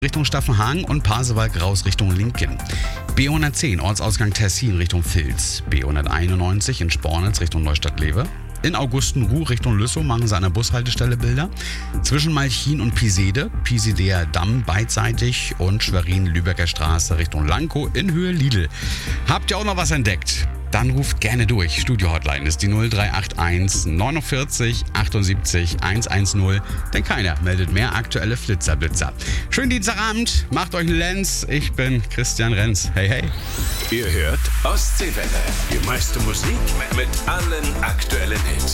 Richtung Staffenhagen und Pasewalk raus Richtung Linken. B110 Ortsausgang Tessin Richtung Vils. B191 in Spornitz Richtung Neustadt-Lewe. In Augustenruh Richtung Lüssow machen sie an der Bushaltestelle Bilder. Zwischen Malchin und Pisede, Pisedea Damm beidseitig und Schwerin-Lübecker Straße Richtung Lankow in Höhe Lidl. Habt ihr auch noch was entdeckt? Dann ruft gerne durch. Studio-Hotline ist die 0381 49 78 110, denn keiner meldet mehr aktuelle Flitzer-Blitzer. Schönen Dienstagabend, macht euch einen Lenz. Ich bin Christian Renz. Hey, hey. Ihr hört Ostseewelle. Die meiste Musik mit allen aktuellen Hits.